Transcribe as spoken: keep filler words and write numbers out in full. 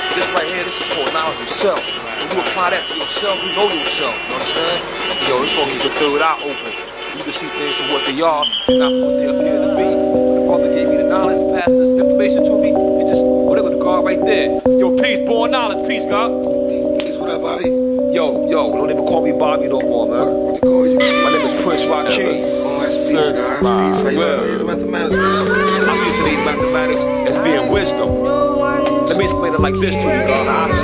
This right here, this is called knowledge of self. When you apply that to yourself, you know yourself. You understand? Yo, it's gonna get your third eye open. You can see things for what they are, not for what they appear to be. The Father gave me the knowledge and passed this information to me. It's just whatever the God right there. Yo, peace, born knowledge, peace, God. Peace, peace, what up, Bobby? Yo, yo, don't even call me Bobby no more, man. What, what to call you? My name is Prince Rakeem. Oh, that's peace, God. That's peace. How you Well, feel mathematics, man? I see today's mathematics as being wisdom. Let me explain it like this to you, God.